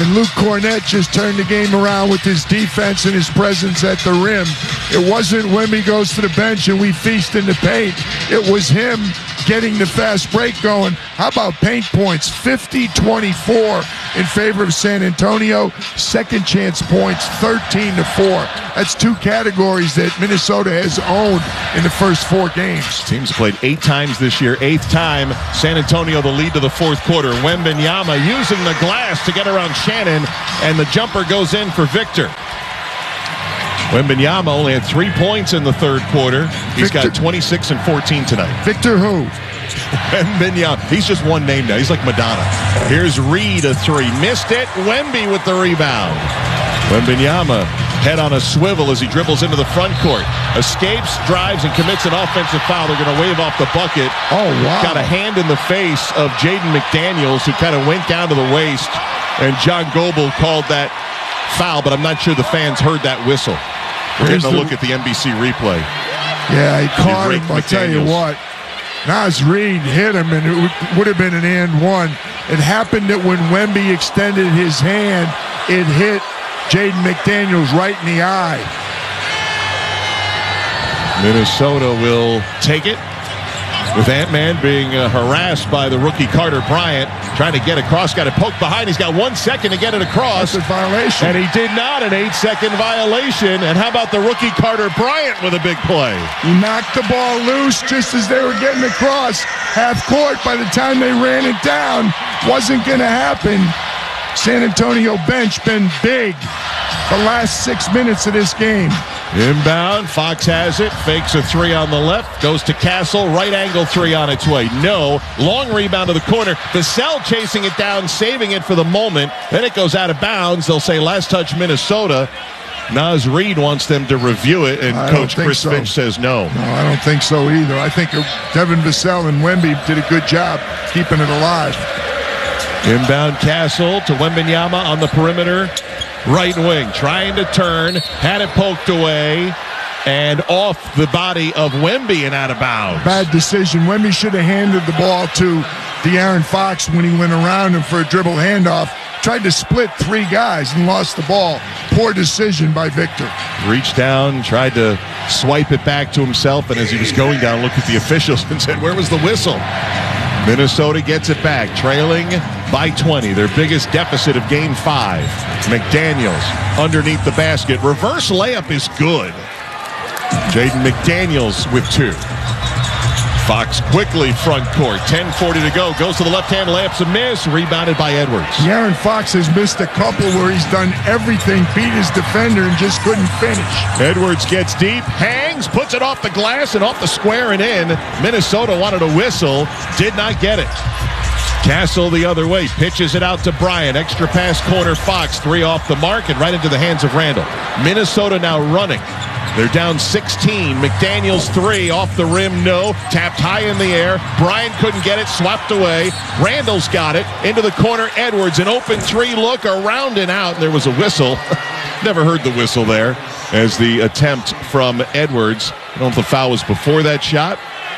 And Luke Cornett just turned the game around with his defense and his presence at the rim. It wasn't Wemby goes to the bench and we feast in the paint. It was him getting the fast break going. How about paint points? 50-24 in favor of San Antonio. Second chance points, 13-4. That's two categories that Minnesota has owned in the first 4 games. Teams played 8 times this year. 8th time, San Antonio the lead to the 4th quarter. Wembanyama using the glass to get around Shannon, and the jumper goes in for Victor. Wembanyama only had 3 points in the 3rd quarter. He's got 26 and 14 tonight. Victor who? Wembanyama. He's just one name now. He's like Madonna. Here's Reed, a 3. Missed it. Wemby with the rebound. Wembanyama, head on a swivel as he dribbles into the front court. Escapes, drives, and commits an offensive foul. They're going to wave off the bucket. Oh, wow. Got a hand in the face of Jaden McDaniels, who kind of went down to the waist. And John Goebel called that foul, but I'm not sure the fans heard that whistle. We're getting a look at the NBC replay. Yeah, he caught him. I'll tell you what. Naz Reid hit him, and it would have been an and one. It happened that when Wemby extended his hand, it hit Jaden McDaniels right in the eye. Minnesota will take it, with Ant-Man being harassed by the rookie Carter Bryant, trying to get across, got it poked behind. He's got 1 second to get it across. That's a violation. And he did not, an 8-second violation. And how about the rookie Carter Bryant with a big play? He knocked the ball loose just as they were getting across half court. By the time they ran it down, wasn't going to happen. San Antonio bench been big the last 6 minutes of this game. Inbound, Fox has it, fakes a 3 on the left, goes to Castle, right angle 3 on its way. No, long rebound to the corner. Vassell chasing it down, saving it for the moment. Then it goes out of bounds. They'll say last touch Minnesota. Naz Reid wants them to review it, and Coach Chris Finch says no. No, I don't think so either. I think Devin Vassell and Wemby did a good job keeping it alive. Inbound Castle to Wembanyama on the perimeter. Right wing, trying to turn, had it poked away, and off the body of Wemby and out of bounds. Bad decision. Wemby should have handed the ball to De'Aaron Fox when he went around him for a dribble handoff. Tried to split 3 guys and lost the ball. Poor decision by Victor. Reached down, tried to swipe it back to himself, and as he was going down, looked at the officials and said, "Where was the whistle?" Minnesota gets it back, trailing by 20. Their biggest deficit of Game 5. McDaniels underneath the basket. Reverse layup is good. Jaden McDaniels with 2. Fox quickly front court. 10:40 to go. Goes to the left-hand, layup's a miss. Rebounded by Edwards. De'Aaron Fox has missed a couple where he's done everything, beat his defender, and just couldn't finish. Edwards gets deep, hangs, puts it off the glass and off the square and in. Minnesota wanted a whistle, did not get it. Castle the other way, pitches it out to Bryant. Extra pass corner, Fox. 3 off the mark and right into the hands of Randall. Minnesota now running. They're down 16. McDaniels 3 off the rim, no. Tapped high in the air. Bryant couldn't get it, swept away. Randall's got it into the corner. Edwards, an open 3 look, around and out. And there was a whistle. Never heard the whistle there as the attempt from Edwards. I don't know if the foul was before that shot.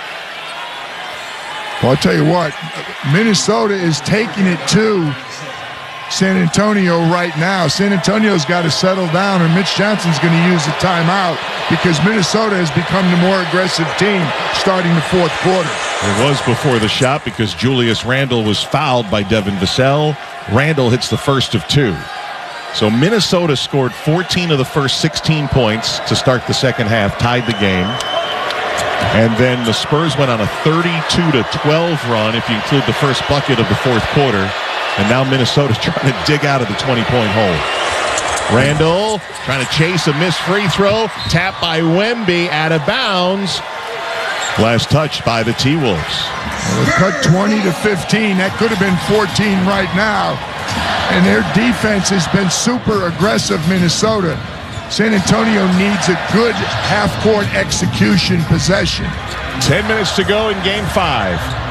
Well, I'll tell you what, Minnesota is taking it to San Antonio right now. San Antonio's got to settle down, or Mitch Johnson's going to use a timeout because Minnesota has become the more aggressive team starting the 4th quarter. It was before the shot because Julius Randle was fouled by Devin Vassell. Randle hits the first of 2. So Minnesota scored 14 of the first 16 points to start the second half, tied the game. And then the Spurs went on a 32-12 run if you include the first bucket of the 4th quarter. And now Minnesota's trying to dig out of the 20-point hole. Randall trying to chase a missed free throw. Tap by Wemby, out of bounds. Last touch by the T-Wolves. Well, they cut 20-15. That could have been 14 right now. And their defense has been super aggressive, Minnesota. San Antonio needs a good half-court execution possession. 10 minutes to go in Game 5.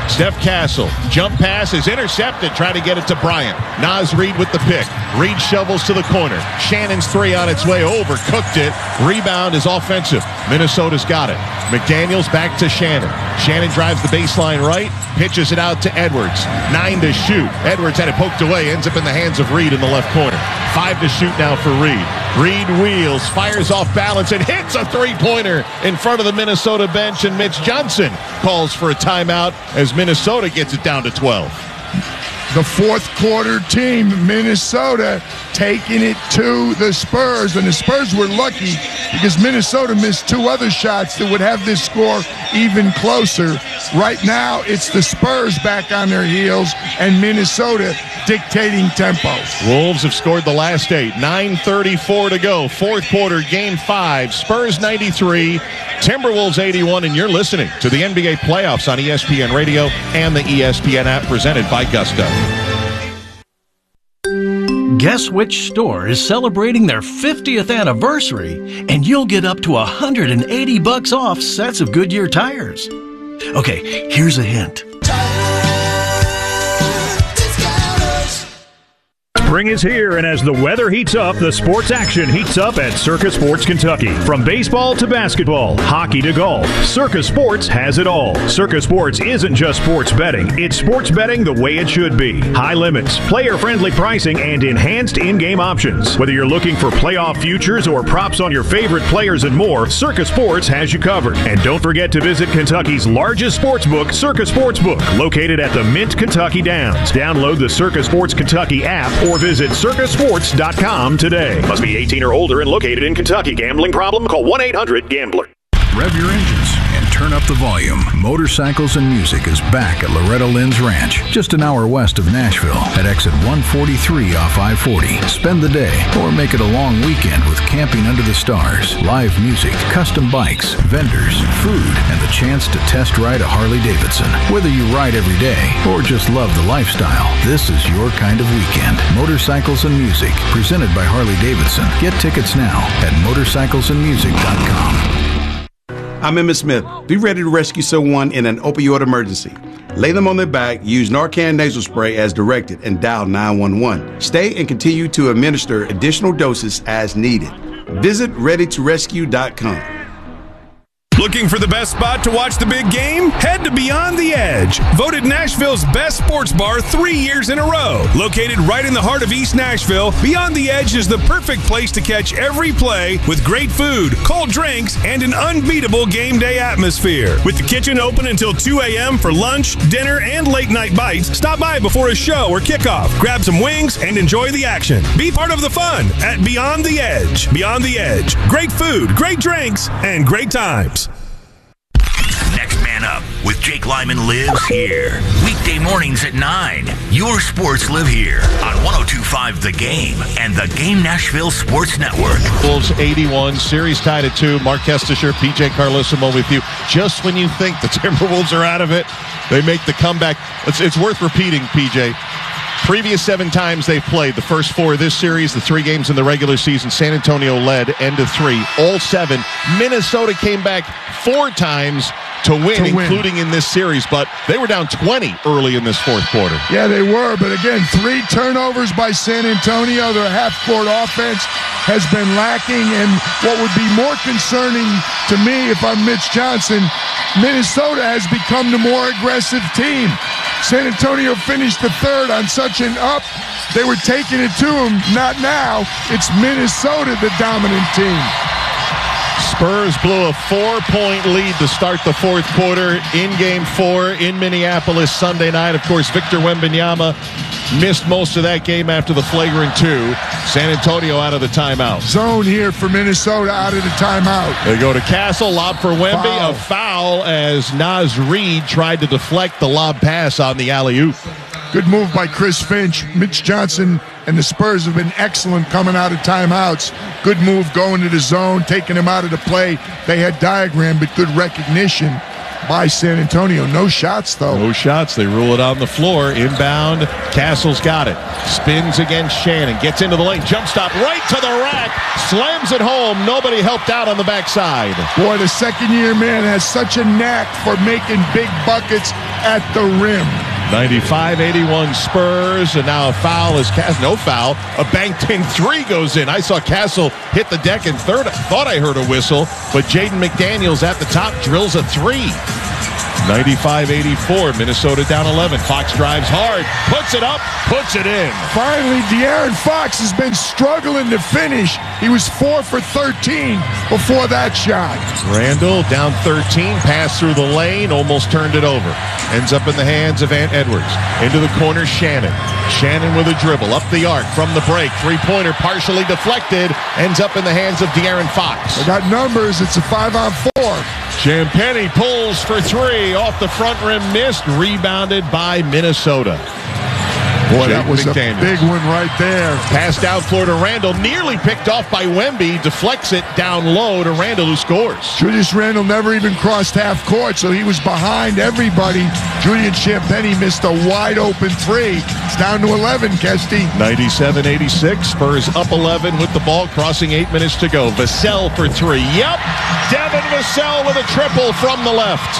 Steph Castle, jump pass is intercepted, trying to get it to Bryant. Naz Reid with the pick. Reid shovels to the corner. Shannon's three on its way over, cooked it. Rebound is offensive. Minnesota's got it. McDaniels back to Shannon. Shannon drives the baseline right, pitches it out to Edwards. 9 to shoot. Edwards had it poked away, ends up in the hands of Reid in the left corner. 5 to shoot now for Reid. Reid wheels, fires off balance, and hits a three-pointer in front of the Minnesota bench, and Mitch Johnson calls for a timeout as Minnesota gets it down to 12. The fourth quarter team, Minnesota, taking it to the Spurs. And the Spurs were lucky because Minnesota missed 2 other shots that would have this score even closer. Right now, it's the Spurs back on their heels and Minnesota dictating tempo. Wolves have scored the last 8. 9:34 to go. Fourth quarter, game 5. Spurs 93, Timberwolves 81, and you're listening to the NBA playoffs on ESPN Radio and the ESPN app presented by Gusto. Guess which store is celebrating their 50th anniversary, and you'll get up to $180 off sets of Goodyear tires. Okay, here's a hint. Spring is here, and as the weather heats up, the sports action heats up at Circa Sports Kentucky. From baseball to basketball, hockey to golf, Circa Sports has it all. Circa Sports isn't just sports betting, it's sports betting the way it should be. High limits, player-friendly pricing, and enhanced in-game options. Whether you're looking for playoff futures or props on your favorite players and more, Circa Sports has you covered. And don't forget to visit Kentucky's largest sportsbook, Circa Sportsbook, located at the Mint Kentucky Downs. Download the Circa Sports Kentucky app or visit circasports.com today. Must be 18 or older and located in Kentucky. Gambling problem? Call 1-800-GAMBLER. Rev your engines and turn up the volume. Motorcycles and Music is back at Loretta Lynn's Ranch, just an hour west of Nashville at exit 143 off I-40. Spend the day or make it a long weekend with camping under the stars, live music, custom bikes, vendors, food, and the chance to test ride a Harley-Davidson. Whether you ride every day or just love the lifestyle, this is your kind of weekend. Motorcycles and Music, presented by Harley-Davidson. Get tickets now at motorcyclesandmusic.com. I'm Emmett Smith. Be ready to rescue someone in an opioid emergency. Lay them on their back, use Narcan nasal spray as directed, and dial 911. Stay and continue to administer additional doses as needed. Visit ReadyToRescue.com. Looking for the best spot to watch the big game? Head to Beyond the Edge. Voted Nashville's best sports bar 3 years in a row. Located right in the heart of East Nashville, Beyond the Edge is the perfect place to catch every play with great food, cold drinks, and an unbeatable game day atmosphere. With the kitchen open until 2 a.m. for lunch, dinner, and late night bites, stop by before a show or kickoff. Grab some wings and enjoy the action. Be part of the fun at Beyond the Edge. Beyond the Edge. Great food, great drinks, and great times. Next Man Up with Jake Lyman lives here. Weekday mornings at 9. Your sports live here on 102.5 The Game and the Game Nashville Sports Network. Wolves 81, series tied at 2. Mark Kestisher, PJ Carlissimo with you. Just when you think the Timberwolves are out of it, they make the comeback. It's worth repeating, PJ. Previous 7 times they've played, the first 4 of this series, the 3 games in the regular season, San Antonio led, end of 3, all 7. Minnesota came back 4 times to win, including in this series, but they were down 20 early in this fourth quarter. Yeah, they were, but again, 3 turnovers by San Antonio. Their half-court offense has been lacking, and what would be more concerning to me if I'm Mitch Johnson, Minnesota has become the more aggressive team. San Antonio finished the third on such an up. They were taking it to them. Not now. It's Minnesota, the dominant team. Spurs blew a 4-point lead to start the fourth quarter in Game 4 in Minneapolis Sunday night. Of course, Victor Wembanyama missed most of that game after the flagrant 2. San Antonio out of the timeout. Zone here for Minnesota out of the timeout. They go to Castle, lob for Wemby. A foul as Naz Reid tried to deflect the lob pass on the alley-oop. Good move by Chris Finch. Mitch Johnson and the Spurs have been excellent coming out of timeouts. Good move going to the zone, taking them out of the play. They had diagram, but good recognition. by San Antonio. No shots, though. No shots. They rule it on the floor. Inbound. Castle's got it. Spins against Shannon. Gets into the lane. Jump stop right to the rack. Slams it home. Nobody helped out on the backside. Boy, the second-year man has such a knack for making big buckets at the rim. 95-81 Spurs, and now a foul is Castle. No foul. A banked-in three goes in. I saw Castle hit the deck in third. I thought I heard a whistle, but Jaden McDaniels at the top drills a three. 95-84, Minnesota down 11. Fox drives hard, puts it up, puts it in. Finally, De'Aaron Fox has been struggling to finish. He was 4 for 13 before that shot. Randall down 13, pass through the lane, almost turned it over. Ends up in the hands of Ant Edwards. Into the corner, Shannon. Shannon with a dribble, up the arc, from the break. Three-pointer partially deflected, ends up in the hands of De'Aaron Fox. They got numbers, it's a 5-on-4. Champagnie pulls for three, off the front rim, missed, rebounded by Minnesota. Boy, that was a big one right there. Pass down floor to Randall, nearly picked off by Wemby, deflects it down low to Randall, who scores. Julius Randle never even crossed half court, so he was behind everybody. Julian Champagnie missed a wide-open three. It's down to 11, Kesty. 97-86, Spurs up 11 with the ball, crossing 8 minutes to go. Vassell for three. Yep, Devin Vassell with a triple from the left.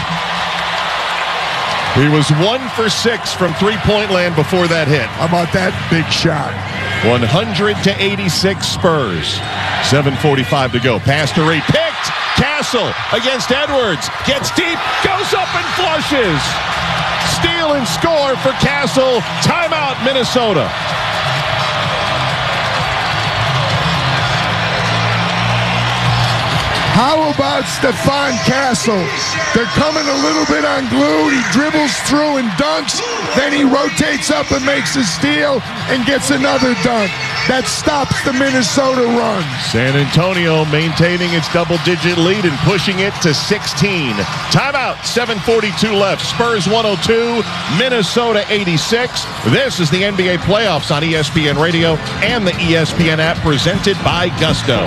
He was 1 for 6 from three-point land before that hit. How about that big shot? 100-86 Spurs. 7:45 to go. Pass to Reed. Picked. Castle against Edwards. Gets deep. Goes up and flushes. Steal and score for Castle. Timeout, Minnesota. How about Stephon Castle? They're coming a little bit unglued. He dribbles through and dunks. Then he rotates up and makes a steal and gets another dunk. That stops the Minnesota run. San Antonio maintaining its double-digit lead and pushing it to 16. Timeout, 7:42 left. Spurs 102, Minnesota 86. This is the NBA playoffs on ESPN Radio and the ESPN app, presented by Gusto.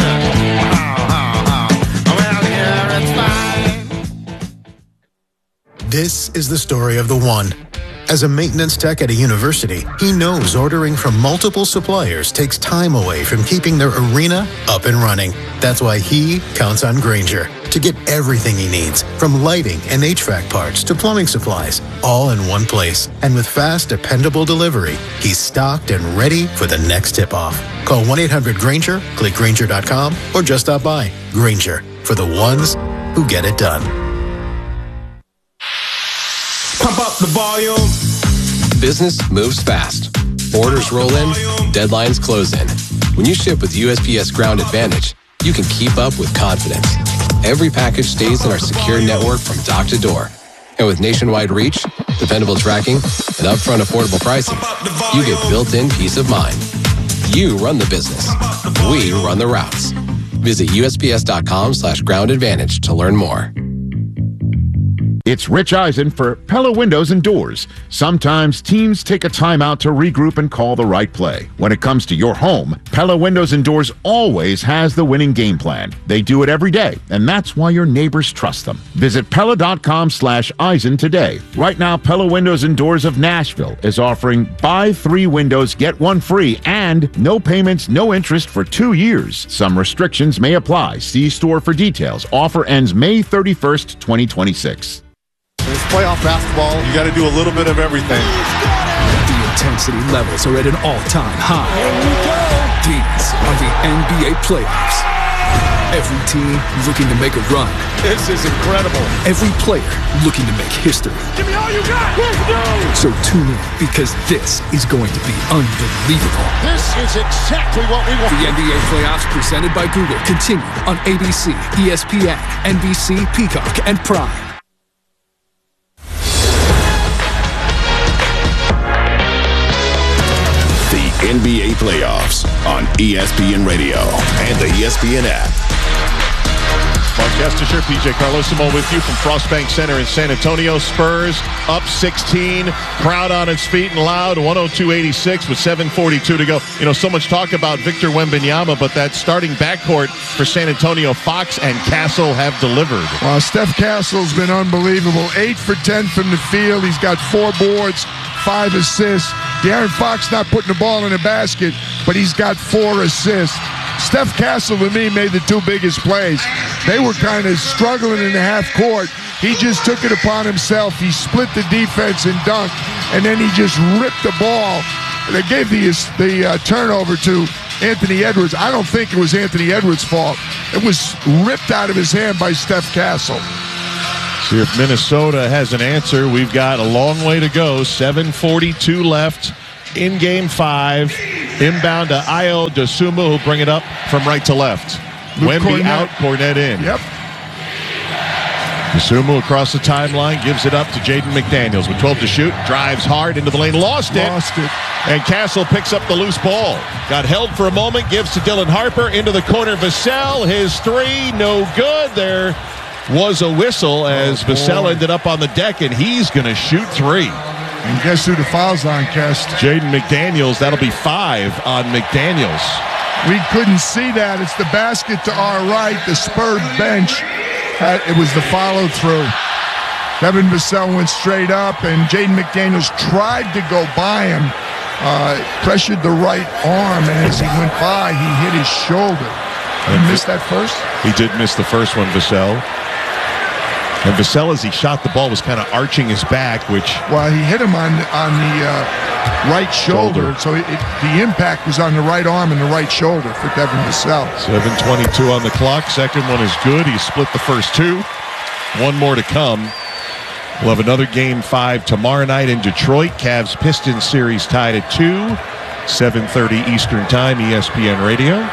This is the story of the one. As a maintenance tech at a university, he knows ordering from multiple suppliers takes time away from keeping their arena up and running. That's why he counts on Grainger to get everything he needs, from lighting and HVAC parts to plumbing supplies, all in one place. And with fast, dependable delivery, he's stocked and ready for the next tip-off. Call 1-800-GRAINGER, click Grainger.com, or just stop by. Grainger, for the ones who get it done. Pump up the volume. Business moves fast. Orders roll in, deadlines close in. When you ship with USPS Ground Advantage, you can keep up with confidence. Every package stays in our secure network from dock to door. And with nationwide reach, dependable tracking, and upfront affordable pricing, you get built-in peace of mind. You run the business. We run the routes. Visit USPS.com/Ground Advantage to learn more. It's Rich Eisen for Pella Windows and Doors. Sometimes teams take a timeout to regroup and call the right play. When it comes to your home, Pella Windows and Doors always has the winning game plan. They do it every day, and that's why your neighbors trust them. Visit Pella.com/Eisen today. Right now, Pella Windows and Doors of Nashville is offering buy 3 windows, get 1 free, and no payments, no interest for 2 years. Some restrictions may apply. See store for details. Offer ends May 31st, 2026. It's playoff basketball. You got to do a little bit of everything. The intensity levels are at an all-time high. These are the NBA playoffs. Every team looking to make a run. This is incredible. Every player looking to make history. Give me all you got. Let's go. So tune in, because this is going to be unbelievable. This is exactly what we want. The NBA playoffs presented by Google continue on ABC, ESPN, NBC, Peacock, and Prime. NBA playoffs on ESPN Radio and the ESPN app. Mark Estisher, PJ Carlosimo with you from Frostbank Center in San Antonio. Spurs up 16. Crowd on its feet and loud. 102-86 with 7:42 to go. You know, so much talk about Victor Wembanyama, but that starting backcourt for San Antonio, Fox and Castle, have delivered. Well, Steph Castle's been unbelievable. 8 for 10 from the field. He's got 4 boards, 5 assists. De'Aaron Fox not putting the ball in the basket, but he's got 4 assists. Steph Castle, to me, made the 2 biggest plays. They were kind of struggling in the half court. He just took it upon himself. He split the defense and dunked, and then he just ripped the ball. They gave the turnover to Anthony Edwards. I don't think it was Anthony Edwards' fault. It was ripped out of his hand by Steph Castle. See if Minnesota has an answer. We've got a long way to go. 7:42 left in Game 5. Inbound to Ayo Dosunmu, who'll bring it up from right to left. Wemby out, Cornet in. Yep. Dosunmu across the timeline, gives it up to Jaden McDaniels with 12 to shoot. Drives hard into the lane, lost it. And Castle picks up the loose ball. Got held for a moment, gives to Dylan Harper into the corner. Vassell, his 3, no good. There was a whistle as Vassell ended up on the deck, and he's going to shoot 3. And guess who the foul's on, Kest? Jaden McDaniels. That'll be 5 on McDaniels. We couldn't see that. It's the basket to our right. The Spurs bench, it was the follow-through. Devin Vassell went straight up, and Jaden McDaniels tried to go by him, pressured the right arm, and as he went by, he hit his shoulder. He missed that first? He did miss the first one, Vassell. And Vassell, as he shot the ball, was kind of arching his back, which... Well, he hit him on the right shoulder. So the impact was on the right arm and the right shoulder for Devin Vassell. 7:22 on the clock. Second one is good. He split the first 2. 1 more to come. We'll have another Game 5 tomorrow night in Detroit. Cavs-Pistons series tied at 2. 7:30 Eastern Time, ESPN Radio.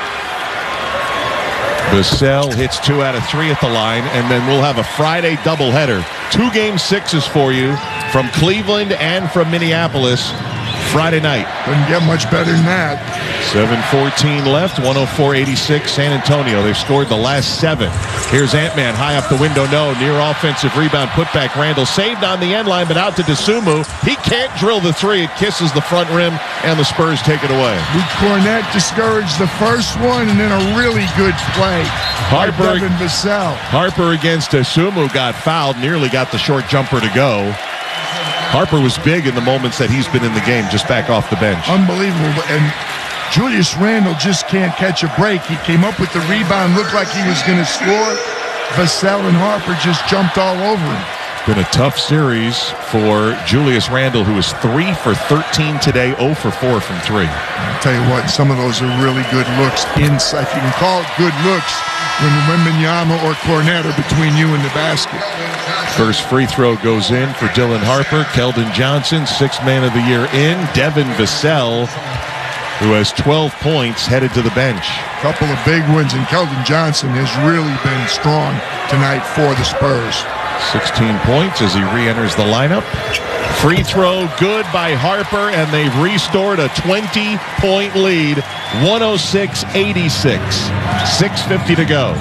Vassell hits 2 out of 3 at the line, and then we'll have a Friday doubleheader. 2 Game 6s for you from Cleveland and from Minneapolis Friday night. Couldn't get much better than that. 7:14 left, 104-86 San Antonio. They've scored the last 7. Here's Ant-Man high up the window, no. Near offensive rebound, put back Randall. Saved on the end line, but out to Dosunmu. He can't drill the 3. It kisses the front rim, and the Spurs take it away. Cornet discouraged the first one, and then a really good play by Devin Vassell. Harper against Dosunmu got fouled, nearly got the short jumper to go. Harper was big in the moments that he's been in the game, just back off the bench. Unbelievable. And Julius Randle just can't catch a break. He came up with the rebound, looked like he was going to score. Vassell and Harper just jumped all over him. Been a tough series for Julius Randle, who is 3 for 13 today, 0 for 4 from 3. I'll tell you what, some of those are really good looks inside. If you can call it good looks when Wembanyama or Cornet are between you and the basket. First free throw goes in for Dylan Harper. Keldon Johnson, 6th man of the year in. Devin Vassell, who has 12 points, headed to the bench. A couple of big wins, and Keldon Johnson has really been strong tonight for the Spurs. 16 points as he re-enters the lineup. Free throw good by Harper, and they've restored a 20-point lead, 106-86. 6:50 to go.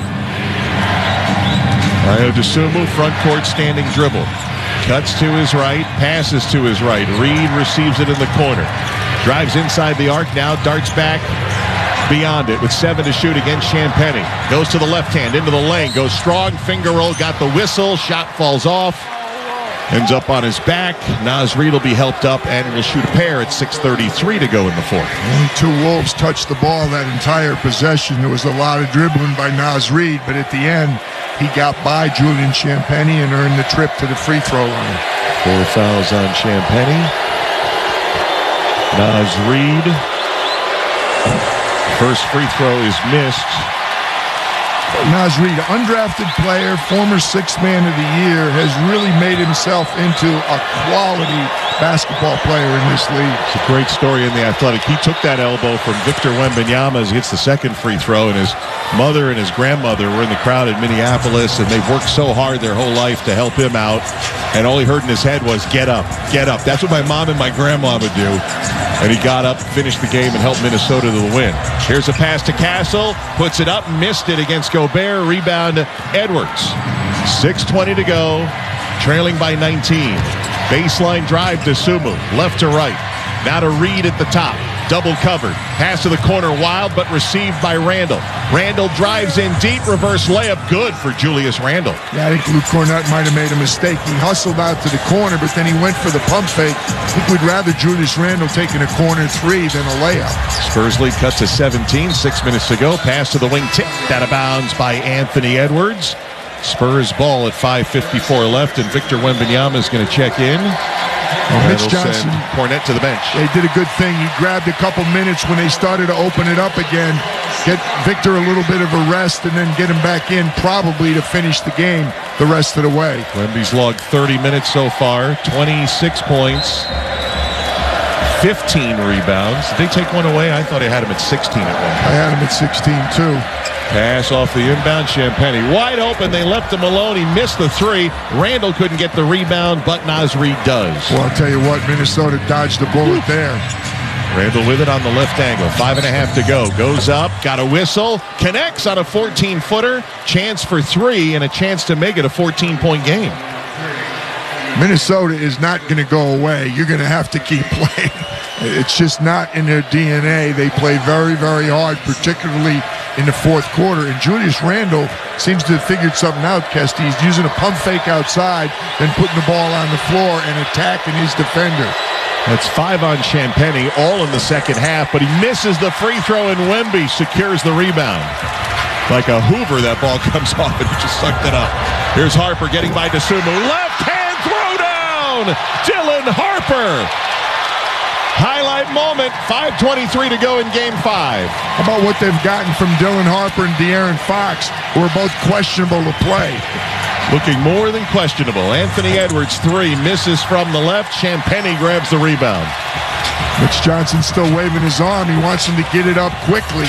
Ayo Dosunmu, front court standing dribble. Cuts to his right, passes to his right. Reed receives it in the corner. Drives inside the arc, now darts back beyond it with 7 to shoot against Champagnie. Goes to the left hand, into the lane, goes strong, finger roll, got the whistle, shot falls off. Ends up on his back. Naz Reid will be helped up and will shoot a pair at 6:33 to go in the fourth. Only 2 Wolves touched the ball that entire possession. There was a lot of dribbling by Naz Reid, but at the end, he got by Julian Champagnie and earned the trip to the free throw line. 4 fouls on Champagnie. Naz Reid. First free throw is missed. Naz Reid, undrafted player, former 6th man of the year, has really made himself into a quality basketball player in this league. It's a great story in The Athletic. He took that elbow from Victor Wembanyama as he hits the second free throw, and his mother and his grandmother were in the crowd in Minneapolis, and they've worked so hard their whole life to help him out, and all he heard in his head was, get up, get up. That's what my mom and my grandma would do. And he got up, finished the game, and helped Minnesota to the win. Here's a pass to Castle, puts it up, missed it against Gobert, rebound Edwards. 6:20 to go, trailing by 19. Baseline drive to Sumu, left to right. Now to Reed at the top, double covered. Pass to the corner, wild, but received by Randall. Randall drives in deep, reverse layup, good for Julius Randle. Yeah, I think Luke Cornett might have made a mistake. He hustled out to the corner, but then he went for the pump fake. I think we'd rather Julius Randle taking a corner three than a layup. Spurs lead cut to 17, 6 minutes to go. Pass to the wing, tipped out of bounds by Anthony Edwards. Spurs ball at 5:54 left, and Victor Wembanyama is going to check in. Mitch Johnson, Cornett to the bench. They did a good thing. He grabbed a couple minutes when they started to open it up again. Get Victor a little bit of a rest and then get him back in probably to finish the game the rest of the way. Wemby's logged 30 minutes so far, 26 points, 15 rebounds. Did they take one away? I thought I had him at 16 at one point. I had him at 16 too. Pass off the inbound, Champagnie. Wide open, they left him alone. He missed the three. Randall couldn't get the rebound, but Naz Reid does. Well, I'll tell you what, Minnesota dodged the bullet there. Randall with it on the left angle. 5.5 to go. Goes up, got a whistle, connects on a 14-footer. Chance for three and a chance to make it a 14-point game. Minnesota is not going to go away. You're going to have to keep playing. It's just not in their DNA. They play very, very hard, particularly in the fourth quarter. And Julius Randle seems to have figured something out, Kesty. He's using a pump fake outside, then putting the ball on the floor and attacking his defender. That's 5 on Champagnie, all in the second half, but he misses the free throw, and Wemby secures the rebound. Like a Hoover, that ball comes off and just sucked it up. Here's Harper getting by Dosunmu. Left hand throw down! Dylan Harper! Highlight moment, 5:23 to go in Game 5. How about what they've gotten from Dylan Harper and De'Aaron Fox, who are both questionable to play? Looking more than questionable. Anthony Edwards, three, misses from the left. Champagnie grabs the rebound. Mitch Johnson's still waving his arm. He wants him to get it up quickly.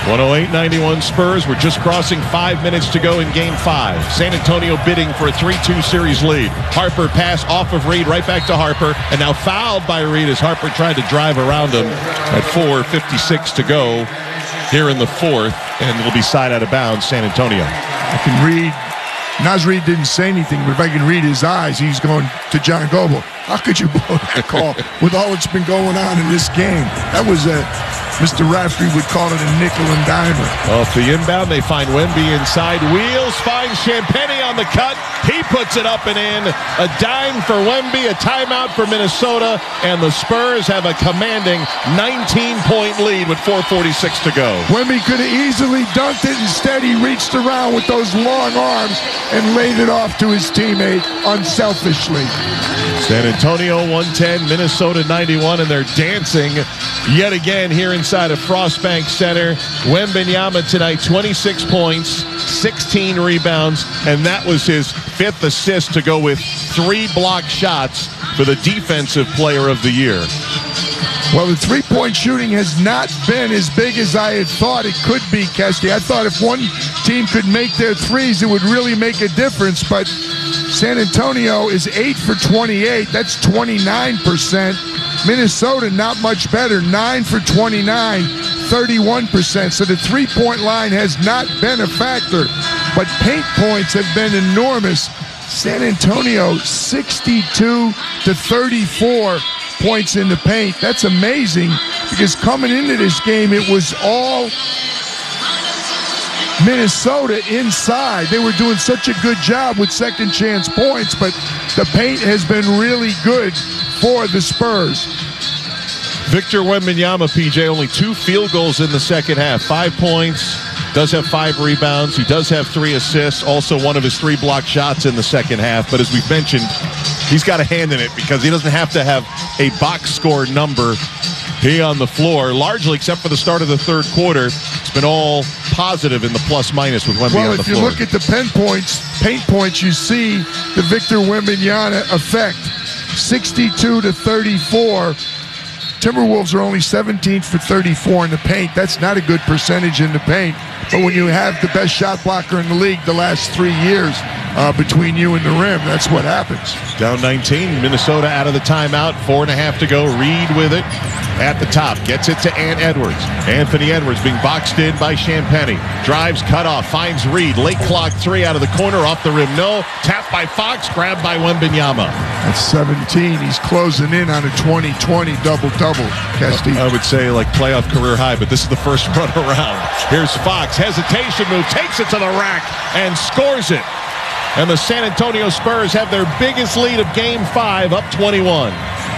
108-91 Spurs. We're just crossing 5 minutes to go in Game 5. San Antonio bidding for a 3-2 series lead. Harper pass off of Reed, right back to Harper, and now fouled by Reed as Harper tried to drive around him at 4:56 to go here in the fourth, and it'll be side out of bounds, San Antonio. I can read. Naz Reid didn't say anything, but if I can read his eyes, he's going to John Goble. How could you blow that call with all that's been going on in this game? That was Mr. Raftery would call it a nickel and dimer. Off the inbound, they find Wemby inside. Wheels finds Champagnie on the cut. He puts it up and in. A dime for Wemby, a timeout for Minnesota, and the Spurs have a commanding 19-point lead with 4:46 to go. Wemby could have easily dunked it. Instead, he reached around with those long arms and laid it off to his teammate unselfishly. San Antonio 110, Minnesota 91, and they're dancing yet again here inside of Frostbank Center. Wembanyama tonight, 26 points, 16 rebounds, and that was his fifth assist to go with 3 block shots for the Defensive Player of the Year. Well, the three-point shooting has not been as big as I had thought it could be, Kesty. I thought if one team could make their threes, it would really make a difference, but San Antonio is 8 for 28. That's 29%. Minnesota, not much better, 9 for 29, 31%. So the three-point line has not been a factor, but paint points have been enormous. San Antonio, 62 to 34 points in the paint. That's amazing because coming into this game, it was all Minnesota inside. They were doing such a good job with second chance points, but the paint has been really good for the Spurs. Victor Wembanyama, PJ, only 2 field goals in the second half. 5 points, does have 5 rebounds. He does have 3 assists, also one of his 3 block shots in the second half. But as we've mentioned, he's got a hand in it because he doesn't have to have a box score number here on the floor, largely except for the start of the third quarter. It's been all positive in the plus-minus with Wemby on the floor. Well, if you look at the paint points, you see the Victor Wembanyama effect. 62-34. Timberwolves are only 17th for 34 in the paint. That's not a good percentage in the paint. But when you have the best shot blocker in the league the last 3 years between you and the rim, that's what happens. Down 19, Minnesota out of the timeout. 4.5 to go. Reed with it at the top. Gets it to Ant Edwards. Anthony Edwards being boxed in by Champagnie. Drives, cut off, finds Reed. Late clock three out of the corner, off the rim. No. Tapped by Fox, grabbed by Wembanyama. That's 17. He's closing in on a 20-20 double-double, Kesty. I would say like playoff career high, but this is the first run around. Here's Fox. Hesitation move. Takes it to the rack and scores it. And the San Antonio Spurs have their biggest lead of Game 5, up 21.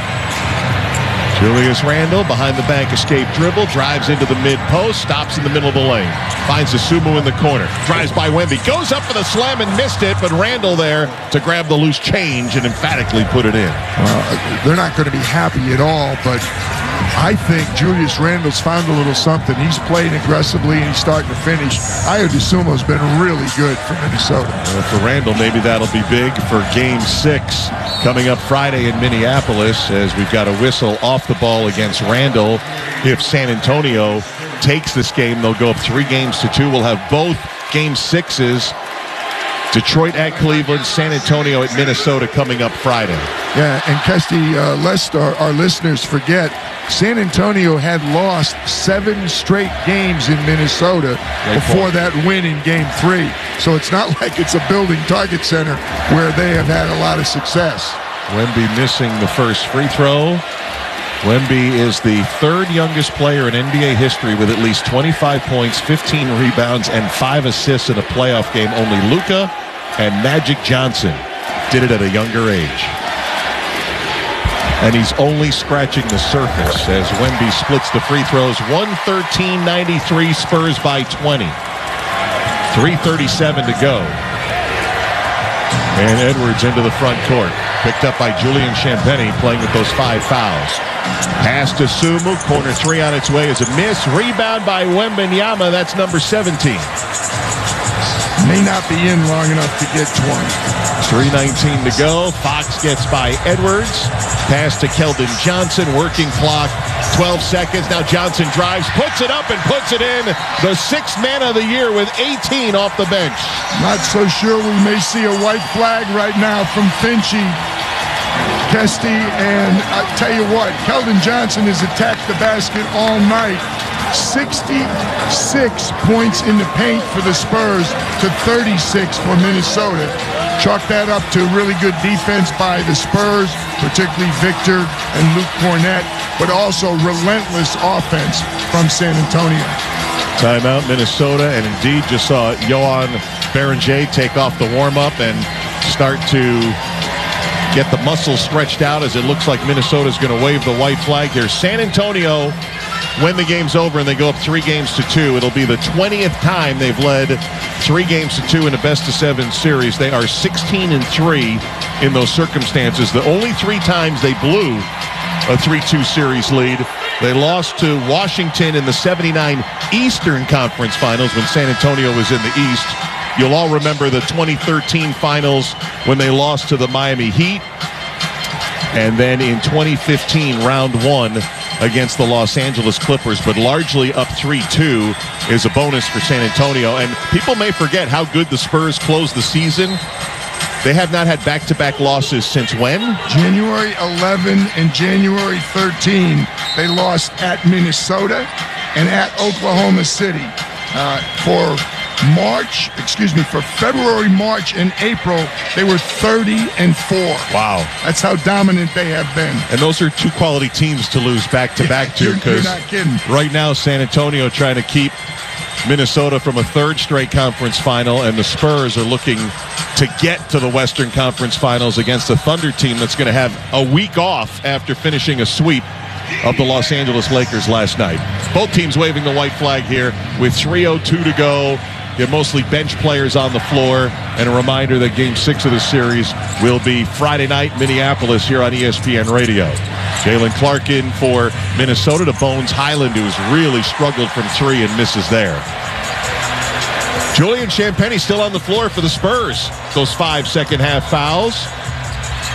Julius Randle behind the bank escape dribble, drives into the mid-post, stops in the middle of the lane. Finds Asumu in the corner. Drives by Wemby. Goes up for the slam and missed it, but Randle there to grab the loose change and emphatically put it in. They're not going to be happy at all, but I think Julius Randle's found a little something. He's playing aggressively and he's starting to finish. Ayo Dosunmu's been really good for Minnesota. For Randle, maybe that'll be big for Game 6 coming up Friday in Minneapolis, as we've got a whistle off the ball against Randle. If San Antonio takes this game, they'll go up 3-2. We'll have both Game 6s. Detroit at Cleveland, San Antonio at Minnesota coming up Friday. Yeah, and Kesty, lest our listeners forget, San Antonio had lost 7 straight games in Minnesota before that win in Game 3. So it's not like it's a building target center where they have had a lot of success. Wemby missing the first free throw. Wemby is the 3rd youngest player in NBA history with at least 25 points, 15 rebounds, and 5 assists in a playoff game. Only Luka and Magic Johnson did it at a younger age. And he's only scratching the surface as Wemby splits the free throws. 113-93, Spurs by 20. 3:37 to go. And Edwards into the front court. Picked up by Julian Champagnie, playing with those 5 fouls. Pass to Sumu. Corner 3 on its way is a miss. Rebound by Wembanyama. That's number 17. May not be in long enough to get 20. 3:19 to go. Fox gets by Edwards. Pass to Keldon Johnson. Working clock. 12 seconds. Now Johnson drives, puts it up, and puts it in. The 6th man of the year with 18 off the bench. Not so sure we may see a white flag right now from Finchy, Kesty, and I tell you what, Keldon Johnson has attacked the basket all night. 66 points in the paint for the Spurs to 36 for Minnesota. Chalk that up to really good defense by the Spurs, particularly Victor and Luke Cornett, but also relentless offense from San Antonio. Timeout, Minnesota, and indeed just saw Johan Berenger take off the warm-up and start to get the muscles stretched out as it looks like Minnesota's going to wave the white flag here. San Antonio, when the game's over and they go up 3-2, it'll be the 20th time they've led 3-2 in a best-of-7 series. They are 16-3 in those circumstances. The only 3 times they blew a 3-2 series lead, they lost to Washington in the 79 Eastern Conference Finals when San Antonio was in the East. You'll all remember the 2013 finals when they lost to the Miami Heat. And then in 2015, round 1 against the Los Angeles Clippers, but largely up 3-2 is a bonus for San Antonio. And people may forget how good the Spurs closed the season. They have not had back-to-back losses since when? January 11 and January 13. They lost at Minnesota and at Oklahoma City. For February, March, and April, they were 30-4. Wow. That's how dominant they have been. And those are 2 quality teams to lose back-to-back to. You're not kidding. Right now, San Antonio trying to keep Minnesota from a 3rd straight conference final, and the Spurs are looking to get to the Western Conference Finals against a Thunder team that's going to have a week off after finishing a sweep of the Los Angeles Lakers last night. Both teams waving the white flag here with 3:02 to go. You have mostly bench players on the floor, and a reminder that Game 6 of the series will be Friday night, Minneapolis, here on ESPN Radio. Jalen Clark in for Minnesota to Bones Highland, who's really struggled from 3 and misses there. Julian Champagnie still on the floor for the Spurs. Those 5 second-half fouls.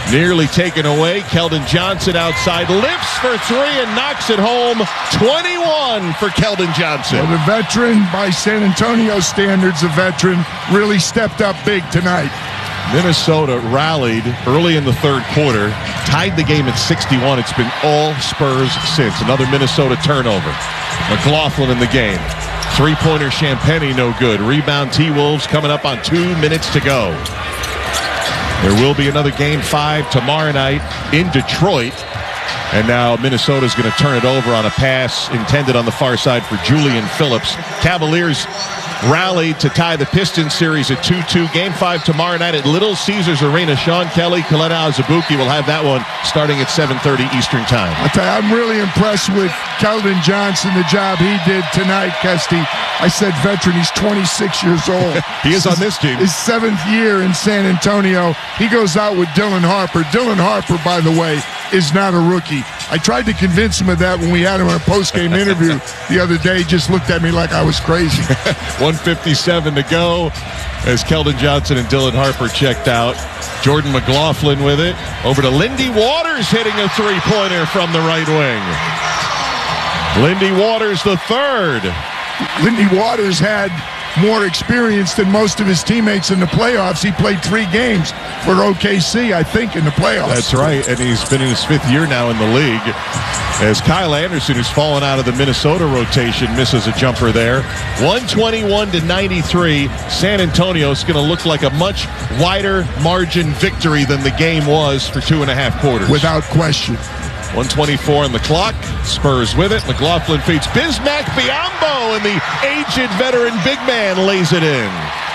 Nearly taken away. Keldon Johnson outside, lifts for three and knocks it home. 21 for Keldon Johnson. Well, the veteran, by San Antonio standards, the veteran really stepped up big tonight. Minnesota rallied early in the third quarter, tied the game at 61. It's been all Spurs since. Another Minnesota turnover. McLaughlin in the game. Three-pointer Champagnie, no good. Rebound T-Wolves coming up on 2 minutes to go. There will be another Game 5 tomorrow night in Detroit. And now Minnesota's going to turn it over on a pass intended on the far side for Julian Phillips. Cavaliers rallied to tie the Pistons series at 2-2. Game 5 tomorrow night at Little Caesars Arena. Sean Kelly, Kalena Azubuike will have that one starting at 7:30 Eastern Time. I tell you, I'm really impressed with Keldon Johnson, the job he did tonight, Kesty. I said veteran, he's 26 years old. He is on this team. His 7th year in San Antonio. He goes out with Dylan Harper. Dylan Harper, by the way, is not a rookie. I tried to convince him of that when we had him on a post-game interview the other day. He just looked at me like I was crazy. 1:57 to go as Keldon Johnson and Dylan Harper checked out. Jordan McLaughlin with it. Over to Lindy Waters hitting a three-pointer from the right wing. Lindy Waters the third. Lindy Waters had more experience than most of his teammates in the playoffs. He played 3 games for OKC, I think, in the playoffs. That's right, and he's been in his 5th year now in the league. As Kyle Anderson, who's fallen out of the Minnesota rotation, misses a jumper there. 121-93. San Antonio is going to look like a much wider margin victory than the game was for 2.5 quarters. Without question. 1:24 on the clock. Spurs with it. McLaughlin feeds Bismack Biyombo, and the aged veteran big man lays it in.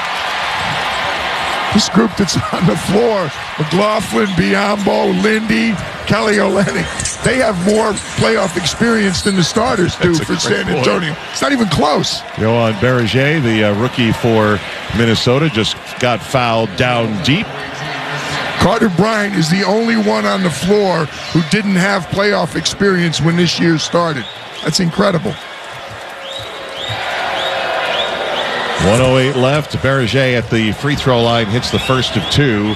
This group that's on the floor, McLaughlin, Biyombo, Lindy, Kelly Olynyk, they have more playoff experience than the starters do for San Antonio. It's not even close. Yohan Berger, the rookie for Minnesota, just got fouled down deep. Carter Bryant is the only one on the floor who didn't have playoff experience when this year started. That's incredible. 1:08 left. Berger at the free throw line hits the first of 2.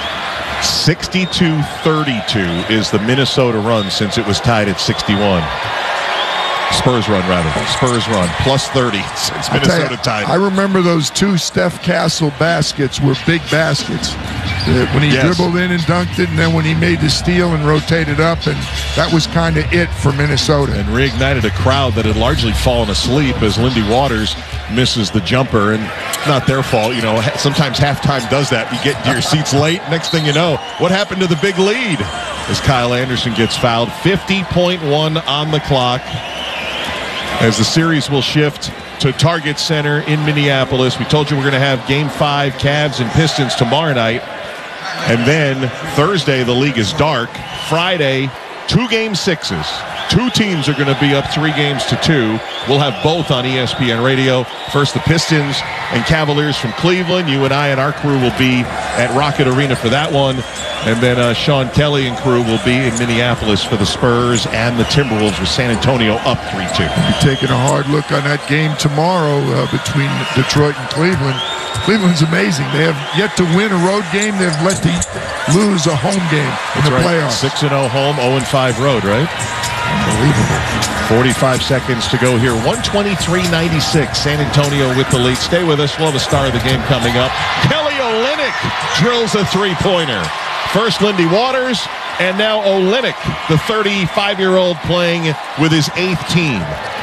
62-32 is the Minnesota run since it was tied at 61. Spurs run, rather. Spurs run. Plus 30 since Minnesota tied. I remember those 2 Steph Castle baskets were big baskets. When he dribbled in and dunked it, and then when he made the steal and rotated up, and that was kind of it for Minnesota. And reignited a crowd that had largely fallen asleep as Lindy Waters misses the jumper. And not their fault. You know, sometimes halftime does that. You get to your seats late. Next thing you know, what happened to the big lead? As Kyle Anderson gets fouled. 50.1 on the clock. As the series will shift to Target Center in Minneapolis. We told you we're going to have Game 5 Cavs and Pistons tomorrow night. And then Thursday, the league is dark. Friday, 2 Game 6s. 2 teams are going to be up 3-2. We'll have both on ESPN Radio. First, the Pistons and Cavaliers from Cleveland. You and I and our crew will be at Rocket Arena for that one. And then Sean Kelly and crew will be in Minneapolis for the Spurs and the Timberwolves with San Antonio up 3-2. We'll be taking a hard look on that game tomorrow between Detroit and Cleveland. Cleveland's amazing. They have yet to win a road game. They've let to lose a home game in the playoffs. 6-0 home, 0-5 road, right? Unbelievable. 45 seconds to go here. 123-96. San Antonio with the lead. Stay with us. We'll have a star of the game coming up. Kelly Olynyk drills a three-pointer. First Lindy Waters, and now Olynyk, the 35-year-old playing with his 8th team.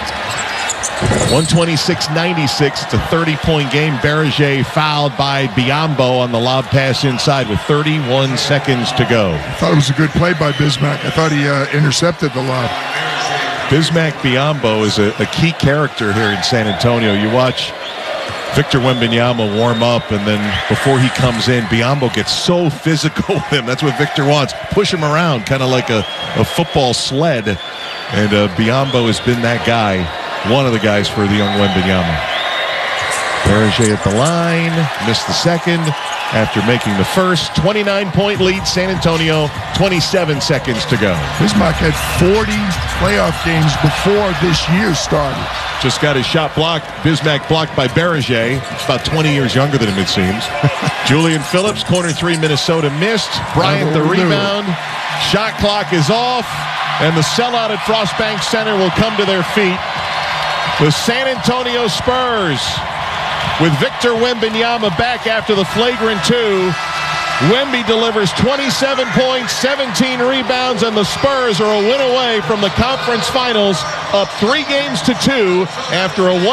126-96. It's a 30-point game. Berger fouled by Biyombo on the lob pass inside with 31 seconds to go. I thought it was a good play by Bismack. I thought he intercepted the lob. Bismack Biyombo is a key character here in San Antonio. You watch Victor Wembanyama warm up, and then before he comes in, Biyombo gets so physical with him. That's what Victor wants. Push him around, kind of like a football sled. And Biyombo has been that guy. One of the guys for the young Wembanyama. Berger at the line, missed the second after making the first. 29-point lead, San Antonio, 27 seconds to go. Bismack had 40 playoff games before this year started. Just got his shot blocked. Bismack blocked by Berger. He's about 20 years younger than him, it seems. Julian Phillips, corner three, Minnesota missed. Bryant, the rebound. Shot clock is off. And the sellout at Frostbank Center will come to their feet. The San Antonio Spurs, with Victor Wembanyama back after the flagrant 2. Wemby delivers 27 points, 17 rebounds, and the Spurs are a win away from the conference finals, up 3-2 after a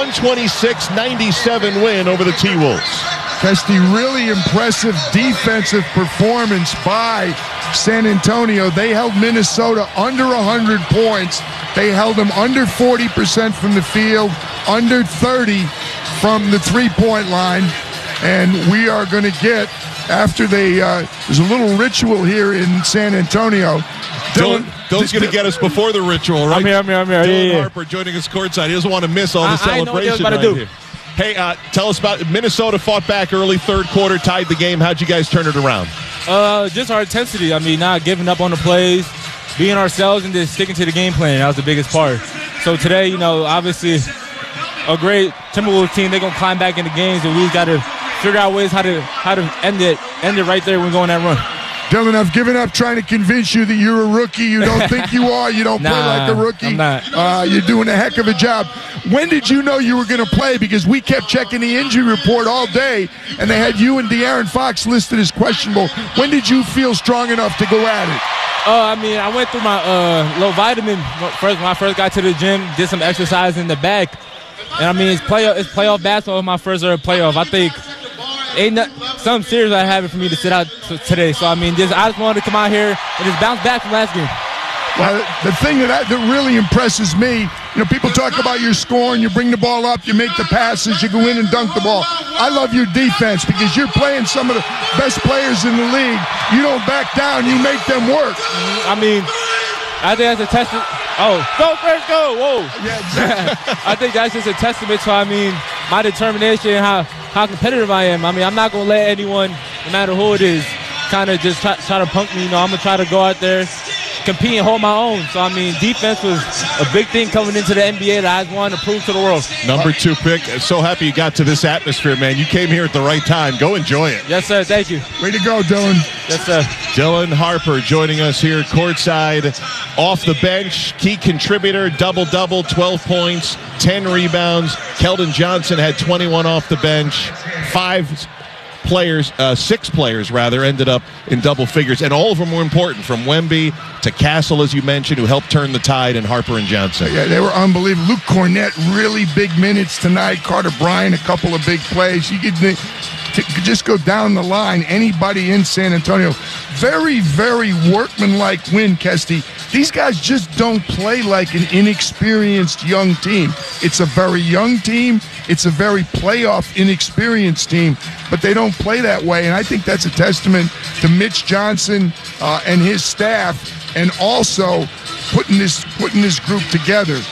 126-97 win over the T-Wolves. Kesty, really impressive defensive performance by San Antonio. They held Minnesota under 100 points. They held them under 40% from the field, under 30 from the three-point line. And we are going to get, after there's a little ritual here in San Antonio. Dylan's going to get us before the ritual, right? I'm here. Dylan Harper joining us courtside. He doesn't want to miss all the celebration right here. Hey, tell us about Minnesota. Fought back early third quarter, tied the game. How'd you guys turn it around? Just our intensity. I mean, not giving up on the plays, being ourselves, and just sticking to the game plan. That was the biggest part. So today, obviously a great Timberwolves team. They're going to climb back into games, and we've got to figure out ways how to end it right there when we go on that run. Dylan, I've given up trying to convince you that you're a rookie. You don't think you are. You don't play like a rookie. I'm not. You're doing a heck of a job. When did you know you were going to play? Because we kept checking the injury report all day, and they had you and De'Aaron Fox listed as questionable. When did you feel strong enough to go at it? I went through my low vitamin when I first got to the gym, did some exercise in the back. And, it's playoff basketball, my first ever playoff. I think something serious I have it for me to sit out today. So, I just wanted to come out here and just bounce back from last game. Well, the thing that really impresses me, people talk about your scoring, you bring the ball up, you make the passes, you go in and dunk the ball. I love your defense because you're playing some of the best players in the league. You don't back down, you make them work. I think that's a testament. Oh, go first, go! Whoa! Yeah, exactly. I think that's just a testament to my determination and how competitive I am. I'm not gonna let anyone, no matter who it is, kind of just try to punk me. I'm gonna try to go out there, compete and hold my own. So defense was a big thing coming into the NBA that I wanted to prove to the world. Number 2 pick. So happy you got to this atmosphere, man. You came here at the right time. Go enjoy it. Yes, sir. Thank you. Way to go, Dylan. Yes, sir. Dylan Harper joining us here courtside, off the bench, key contributor, double-double, 12 points, 10 rebounds. Keldon Johnson had 21 off the bench. 6 players ended up in double figures, and all of them were important, from Wemby to Castle, as you mentioned, who helped turn the tide, and Harper and Johnson. Yeah, they were unbelievable. Luke Cornett, really big minutes tonight. Carter Bryant, a couple of big plays. You could just go down the line. Anybody in San Antonio. Very, very workmanlike win, Kesty. These guys just don't play like an inexperienced young team. It's a very young team. It's a very playoff inexperienced team, but they don't play that way. And I think that's a testament to Mitch Johnson and his staff, and also putting this group together.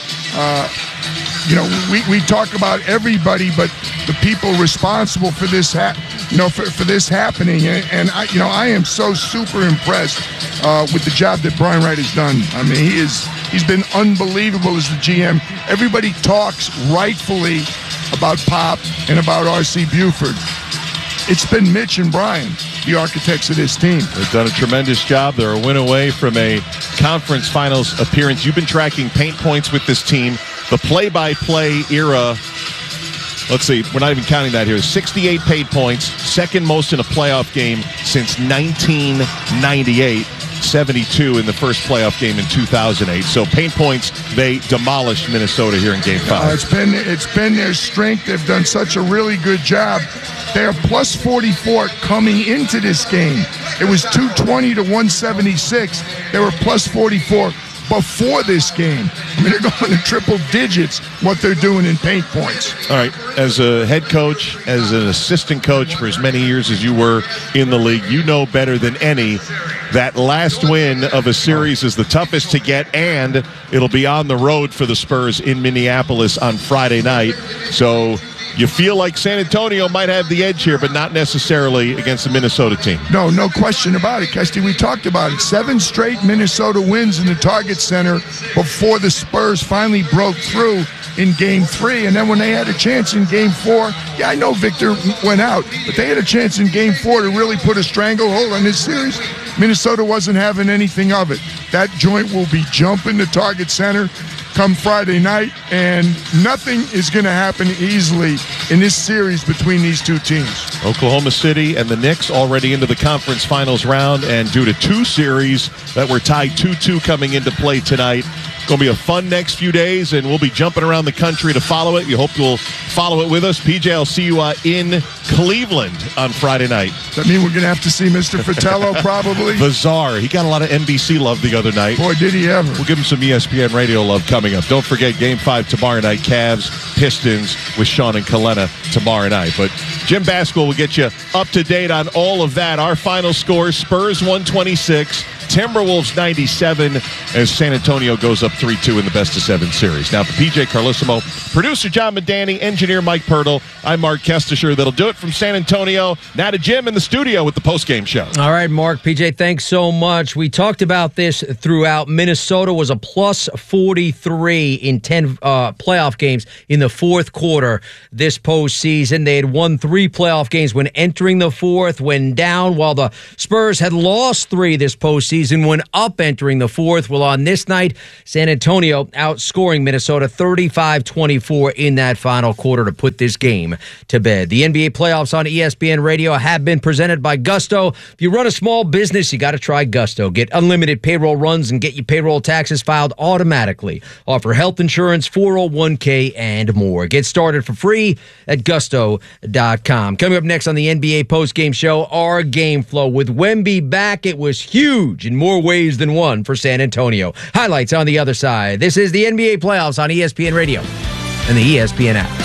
We talk about everybody, but the people responsible for this, for this happening, and I am so super impressed with the job that Brian Wright has done. He's been unbelievable as the GM. Everybody talks rightfully about Pop and about R.C. Buford. It's been Mitch and Brian, the architects of this team. They've done a tremendous job. They're a win away from a conference finals appearance. You've been tracking paint points with this team. The play-by-play era, let's see, we're not even counting that here. 68 paint points, second most in a playoff game since 1998. 72 in the first playoff game in 2008. So paint points, they demolished Minnesota here in Game 5. It's been their strength. They've done such a really good job. They are plus 44 coming into this game. It was 220 to 176. They were plus 44 before this game. They're going to triple digits what they're doing in paint points. All right, as a head coach, as an assistant coach for as many years as you were in the league, you know better than any that last win of a series is the toughest to get, and it'll be on the road for the Spurs in Minneapolis on Friday night. So you feel like San Antonio might have the edge here, but not necessarily against the Minnesota team. No question about it, Kesty. We talked about it. 7 straight Minnesota wins in the Target Center before the Spurs finally broke through in Game 3. And then when they had a chance in Game 4, I know Victor went out, but they had a chance in Game 4 to really put a stranglehold on this series. Minnesota wasn't having anything of it. That joint will be jumping the Target Center come Friday night, and nothing is going to happen easily in this series between these two teams. Oklahoma City and the Knicks already into the conference finals round, and due to 2 series that were tied 2-2 coming into play tonight, going to be a fun next few days, and we'll be jumping around the country to follow it. We hope you'll follow it with us. PJ, I'll see you in Cleveland on Friday night. Does that mean we're going to have to see Mr. Fratello probably? Bizarre. He got a lot of NBC love the other night. Boy, did he ever. We'll give him some ESPN radio love coming up. Don't forget Game 5 tomorrow night, Cavs, Pistons with Sean and Kalena tomorrow night. But Jim Baskel will get you up to date on all of that. Our final score, Spurs 126, Timberwolves 97, as San Antonio goes up 3-2 in the best-of-7 series. Now for PJ Carlissimo, producer John Medani, engineer Mike Pirtle, I'm Mark Kestisher. That'll do it from San Antonio. Now to Jim in the studio with the postgame show. All right, Mark, PJ, thanks so much. We talked about this throughout. Minnesota was a plus 43 in 10 playoff games in the fourth quarter this postseason. They had won 3 playoff games when entering the fourth, when down, while the Spurs had lost 3 this postseason when up entering the fourth. Well, on this night, San Antonio outscoring Minnesota 35-24 in that final quarter to put this game to bed. The NBA playoffs on ESPN Radio have been presented by Gusto. If you run a small business, you got to try Gusto. Get unlimited payroll runs and get your payroll taxes filed automatically. Offer health insurance, 401k, and more. Get started for free at gusto.com. Coming up next on the NBA postgame show, our game flow. With Wemby back, it was huge in more ways than one for San Antonio. Highlights on the other side. This is the NBA playoffs on ESPN Radio and the ESPN app.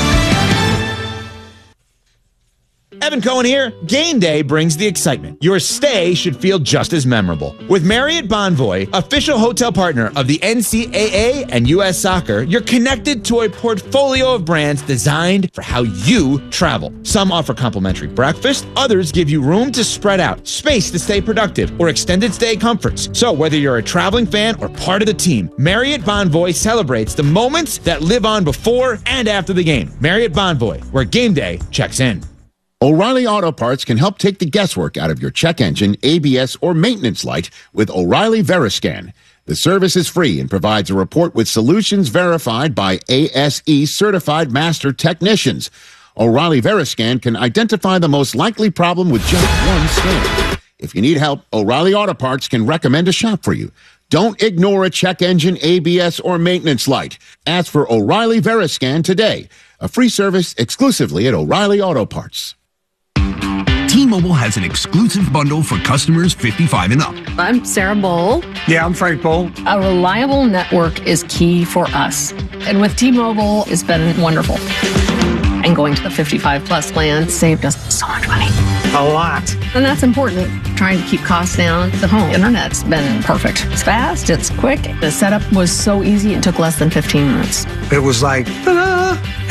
Evan Cohen here. Game day brings the excitement. Your stay should feel just as memorable. With Marriott Bonvoy, official hotel partner of the NCAA and U.S. Soccer, you're connected to a portfolio of brands designed for how you travel. Some offer complimentary breakfast, others give you room to spread out, space to stay productive, or extended stay comforts. So whether you're a traveling fan or part of the team, Marriott Bonvoy celebrates the moments that live on before and after the game. Marriott Bonvoy, where game day checks in. O'Reilly Auto Parts can help take the guesswork out of your check engine, ABS, or maintenance light with O'Reilly Veriscan. The service is free and provides a report with solutions verified by ASE certified master technicians. O'Reilly Veriscan can identify the most likely problem with just one scan. If you need help, O'Reilly Auto Parts can recommend a shop for you. Don't ignore a check engine, ABS, or maintenance light. Ask for O'Reilly Veriscan today. A free service exclusively at O'Reilly Auto Parts. T-Mobile has an exclusive bundle for customers 55 and up. I'm Sarah Bowl. Yeah, I'm Frank Bowl. A reliable network is key for us. And with T-Mobile, it's been wonderful. And going to the 55-plus plan saved us so much money. A lot. And that's important. Trying to keep costs down. The home internet's been perfect. It's fast, it's quick. The setup was so easy, it took less than 15 minutes. It was like, ta-da!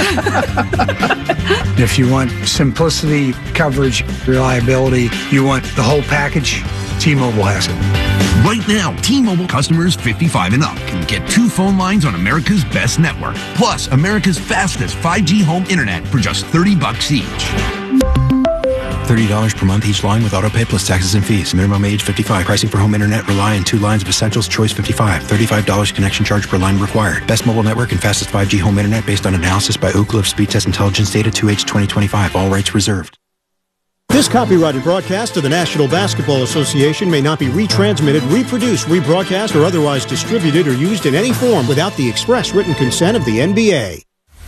If you want simplicity, coverage, reliability, you want the whole package, T-Mobile has it. Right now, T-Mobile customers 55 and up can get 2 phone lines on America's best network, plus America's fastest 5G home internet for just $30 each. $30 per month each line with autopay plus taxes and fees. Minimum age 55. Pricing for home internet rely on 2 lines of Essentials Choice 55. $35 connection charge per line required. Best mobile network and fastest 5G home internet based on analysis by Ookla of Speed Test Intelligence data 2H 2025. All rights reserved. This copyrighted broadcast of the National Basketball Association may not be retransmitted, reproduced, rebroadcast, or otherwise distributed or used in any form without the express written consent of the NBA.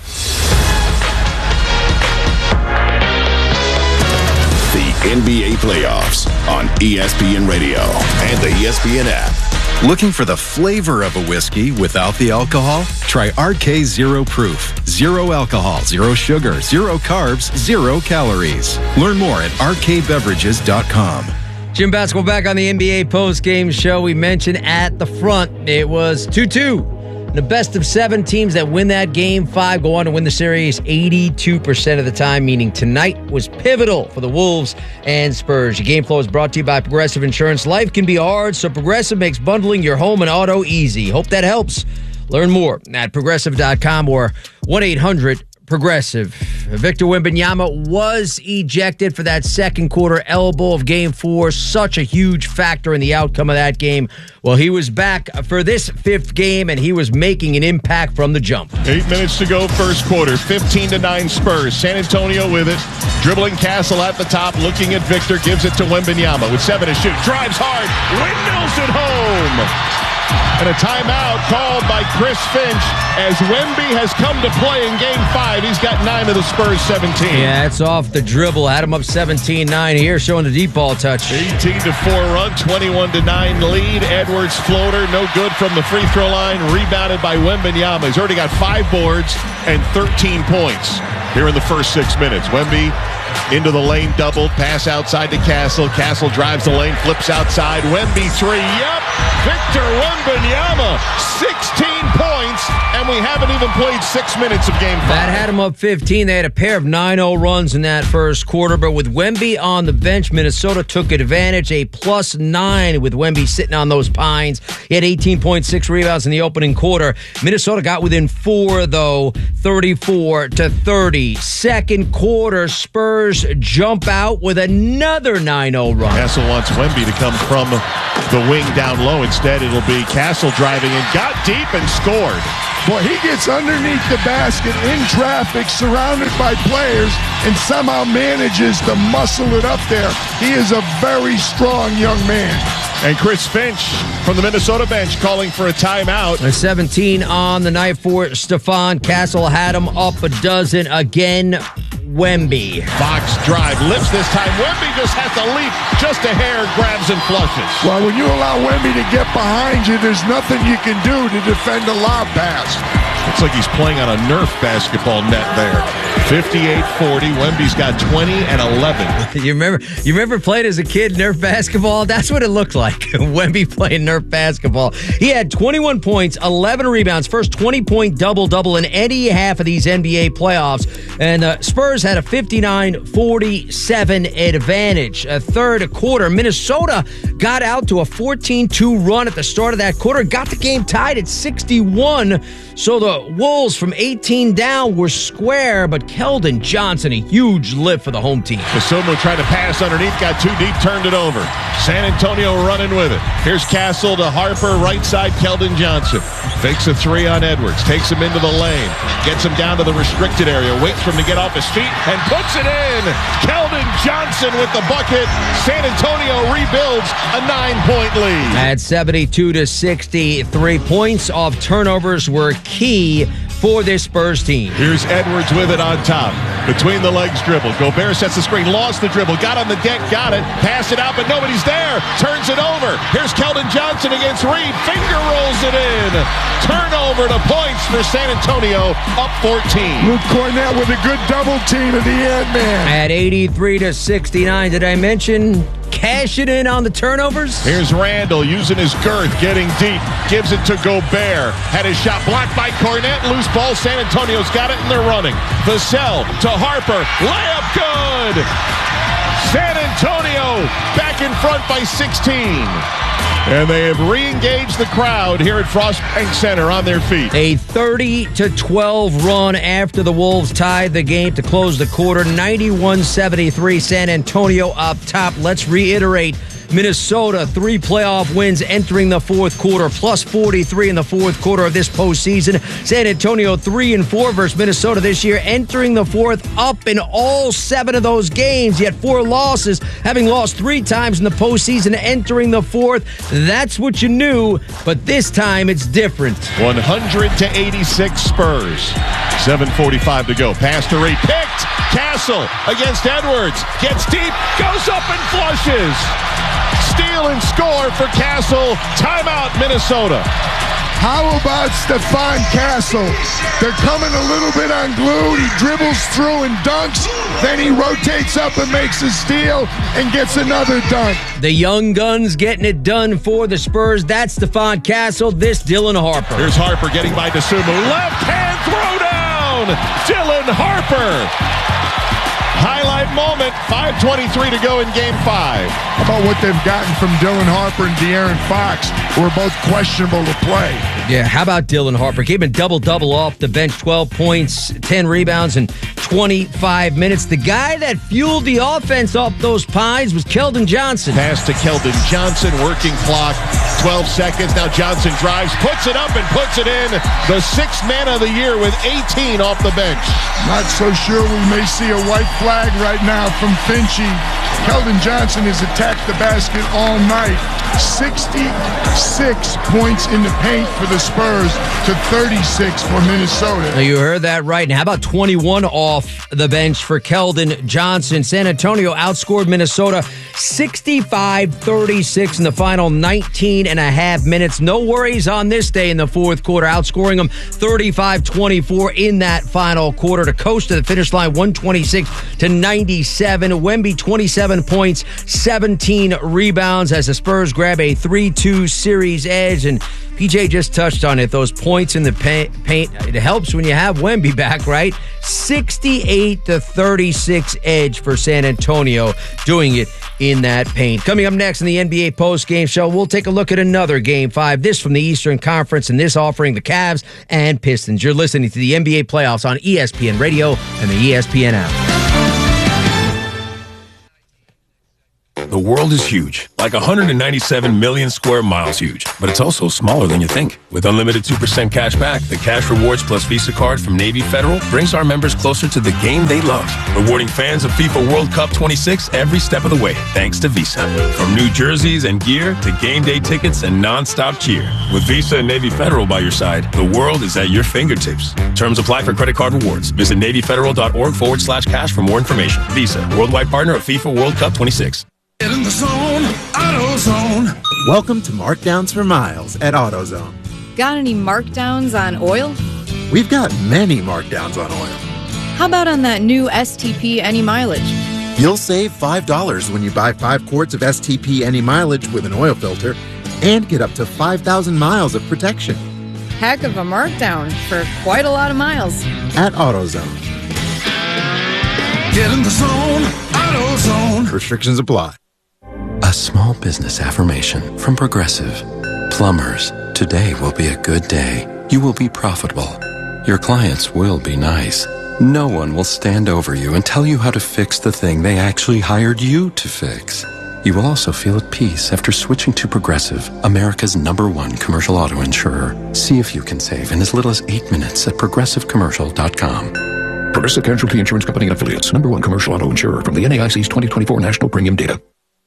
NBA playoffs on ESPN Radio and the ESPN app. Looking for the flavor of a whiskey without the alcohol? Try RK Zero Proof. 0 alcohol, 0 sugar, 0 carbs, 0 calories. Learn more at rkbeverages.com. Jim Baskel back on the NBA postgame show. We mentioned at the front it was 2-2 The best of 7 teams that win that Game 5 go on to win the series 82% of the time, meaning tonight was pivotal for the Wolves and Spurs. Your Game Flow is brought to you by Progressive Insurance. Life can be hard, so Progressive makes bundling your home and auto easy. Hope that helps. Learn more at Progressive.com or 1-800-PROGRESSIVE. Victor Wembanyama was ejected for that second quarter elbow of Game 4. Such a huge factor in the outcome of that game. Well, he was back for this 5th game, and he was making an impact from the jump. 8 minutes to go, first quarter. 15-9 Spurs. San Antonio with it. Dribbling Castle at the top, looking at Victor, gives it to Wembanyama with 7 to shoot. Drives hard, windmills it home. And a timeout called by Chris Finch as Wemby has come to play in Game 5. He's got 9 of the Spurs 17. Yeah, it's off the dribble. Had him up 17-9 here, showing the deep ball touch. 18-4 run, 21-9 lead. Edwards floater, no good from the free throw line. Rebounded by Wembanyama. He's already got 5 boards and 13 points here in the first 6 minutes. Wemby into the lane, doubled, pass outside to Castle. Castle drives the lane, flips outside. Wemby 3, yep! Victor Wembanyama, 16 points, and we haven't even played 6 minutes of Game 5. That had him up 15. They had a pair of 9-0 runs in that first quarter, but with Wemby on the bench, Minnesota took advantage. A +9 with Wemby sitting on those pines. He had 18.6 rebounds in the opening quarter. Minnesota got within 4, though, 34-30. Second quarter, Spurs jump out with another 9-0 run. Castle wants Wemby to come from the wing down low. Instead, it'll be Castle driving and got deep and scored. Boy, he gets underneath the basket in traffic, surrounded by players, and somehow manages to muscle it up there. He is a very strong young man. And Chris Finch from the Minnesota bench calling for a timeout. A 17 on the night for Stefan. Castle had him up a dozen again. Wemby. Box drive, lifts this time. Wemby just has to leap just a hair, grabs and flushes. Well, when you allow Wemby to get behind you, there's nothing you can do to defend a lob pass. Looks like he's playing on a Nerf basketball net there. 58-40. Wemby's got 20 and 11. You remember playing as a kid Nerf basketball? That's what it looked like. Wemby playing Nerf basketball. He had 21 points, 11 rebounds, first 20-point double-double in any half of these NBA playoffs. And Spurs had a 59-47 advantage. A third quarter, Minnesota got out to a 14-2 run at the start of that quarter, got the game tied at 61. So the Wolves from 18 down were square, but Keldon Johnson, a huge lift for the home team. Kasumu tried to pass underneath, got too deep, turned it over. San Antonio running with it. Here's Castle to Harper, right side, Keldon Johnson. Fakes a 3 on Edwards, takes him into the lane, gets him down to the restricted area, waits for him to get off his feet, and puts it in. Keldon Johnson with the bucket. San Antonio rebuilds a 9-point lead. At 72-60, 3 points off turnovers were key for this Spurs team. Here's Edwards with it on top. Between the legs dribble. Gobert sets the screen, lost the dribble, got on the deck, got it, passed it out, but nobody's there. Turns it over. Here's Keldon Johnson against Reed. Finger rolls it in. Turnover to points for San Antonio, up 14. Luke Cornett with a good double team at the end, man. At 83-69, did I mention cashing in on the turnovers? Here's Randall using his girth, getting deep. Gives it to Gobert. Had his shot blocked by Cornett. Loose ball. San Antonio's got it, and they're running. Vassell to Harper. Layup good. San Antonio back in front by 16. And they have re-engaged the crowd here at Frost Bank Center on their feet. A 30-12 run after the Wolves tied the game to close the quarter. 91-73, San Antonio up top. Let's reiterate. Minnesota, 3 playoff wins entering the fourth quarter, plus 43 in the fourth quarter of this postseason. San Antonio 3-4 versus Minnesota this year, entering the fourth, up in all 7 of those games, yet 4 losses, having lost 3 times in the postseason, entering the fourth. That's what you knew, but this time it's different. 100-86 Spurs. 7:45 to go. Pass to Reed. Picked. Castle against Edwards. Gets deep. Goes up and flushes. steal and score for Castle. Timeout, Minnesota. How about Stephon Castle? They're coming a little bit unglued. He dribbles through and dunks. Then he rotates up and makes a steal and gets another dunk. The young guns getting it done for the Spurs. That's Stephon Castle. This Dylan Harper. Here's Harper getting by Dosunmu. Left hand throw down. Dylan Harper. Highlight moment, 5:23 to go in Game 5. How about what they've gotten from Dylan Harper and De'Aaron Fox, who are both questionable to play? Yeah, how about Dylan Harper? Gave him a double-double off the bench, 12 points, 10 rebounds in 25 minutes. The guy that fueled the offense off those pies was Keldon Johnson. Pass to Keldon Johnson, working clock, 12 seconds. Now Johnson drives, puts it up and puts it in. The sixth man of the year with 18 off the bench. Not so sure we may see a white flag right now from Finchy. Keldon Johnson has attacked the basket all night. 66 points in the paint for the Spurs to 36 for Minnesota. Now you heard that right. And how about 21 off the bench for Keldon Johnson? San Antonio outscored Minnesota 65-36 in the final 19 and a half minutes. No worries on this day in the fourth quarter, outscoring them 35-24 in that final quarter to coast to the finish line 126-97. Wemby 27 points, 17 rebounds as the Spurs grab a 3-2 series edge. And PJ just touched on it. Those points in the paint, it helps when you have Wemby back, right? 68-36 edge for San Antonio, doing it in that paint. Coming up next in the NBA postgame show, we'll take a look at another Game 5. This from the Eastern Conference, and this offering the Cavs and Pistons. You're listening to the NBA playoffs on ESPN Radio and the ESPN app. The world is huge, like 197 million square miles huge, but it's also smaller than you think. With unlimited 2% cash back, the Cash Rewards Plus Visa card from Navy Federal brings our members closer to the game they love, rewarding fans of FIFA World Cup 26 every step of the way, thanks to Visa. From new jerseys and gear to game day tickets and non-stop cheer. With Visa and Navy Federal by your side, the world is at your fingertips. Terms apply for credit card rewards. Visit NavyFederal.org/cash for more information. Visa, worldwide partner of FIFA World Cup 26. Get in the zone, AutoZone. Welcome to Markdowns for Miles at AutoZone. Got any markdowns on oil? We've got many markdowns on oil. How about on that new STP Any Mileage? You'll save $5 when you buy 5 quarts of STP Any Mileage with an oil filter and get up to 5,000 miles of protection. Heck of a markdown for quite a lot of miles. At AutoZone. Get in the zone, AutoZone. Restrictions apply. A small business affirmation from Progressive. Plumbers, today will be a good day. You will be profitable. Your clients will be nice. No one will stand over you and tell you how to fix the thing they actually hired you to fix. You will also feel at peace after switching to Progressive, America's #1 commercial auto insurer. See if you can save in as little as 8 minutes at progressivecommercial.com. Progressive Casualty Insurance Company and Affiliates. #1 commercial auto insurer from the NAIC's 2024 National Premium Data.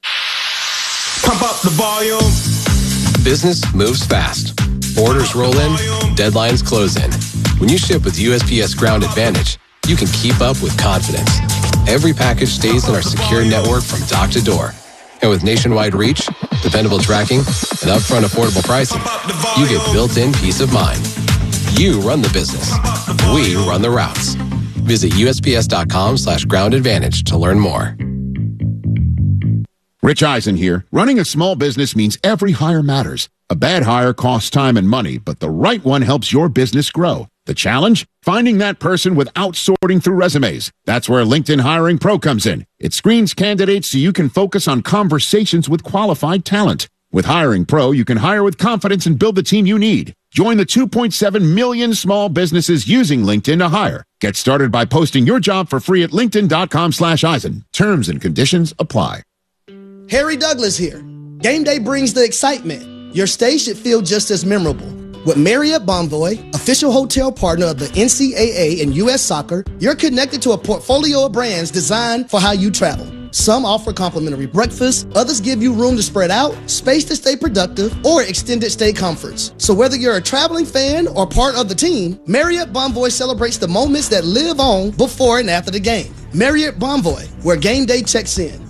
Pump up the volume. Business moves fast. Orders roll in, deadlines close in. When you ship with USPS Ground Advantage, you can keep up with confidence. Every package stays in our secure network from dock to door. And with nationwide reach, dependable tracking, and upfront affordable pricing, you get built-in peace of mind. You run the business. We run the routes. Visit USPS.com/Ground Advantage to learn more. Rich Eisen here. Running a small business means every hire matters. A bad hire costs time and money, but the right one helps your business grow. The challenge? Finding that person without sorting through resumes. That's where LinkedIn Hiring Pro comes in. It screens candidates so you can focus on conversations with qualified talent. With Hiring Pro, you can hire with confidence and build the team you need. Join the 2.7 million small businesses using LinkedIn to hire. Get started by posting your job for free at linkedin.com/Eisen. Terms and conditions apply. Harry Douglas here. Game day brings the excitement. Your stay should feel just as memorable. With Marriott Bonvoy, official hotel partner of the NCAA and U.S. Soccer, you're connected to a portfolio of brands designed for how you travel. Some offer complimentary breakfast, others give you room to spread out, space to stay productive, or extended stay comforts. So whether you're a traveling fan or part of the team, Marriott Bonvoy celebrates the moments that live on before and after the game. Marriott Bonvoy, where game day checks in.